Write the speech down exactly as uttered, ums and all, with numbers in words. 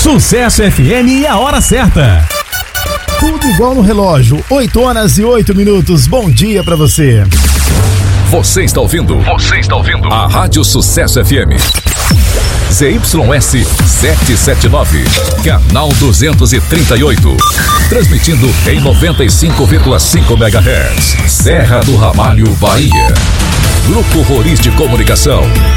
Sucesso F M e a hora certa. Tudo igual no relógio, oito horas e oito minutos. Bom dia pra você. Você está ouvindo? Você está ouvindo? A Rádio Sucesso F M. Z Y S setecentos e setenta e nove, canal duzentos e trinta e oito. Transmitindo em noventa e cinco vírgula cinco megahertz. Serra do Ramalho, Bahia. Grupo Roriz de Comunicação.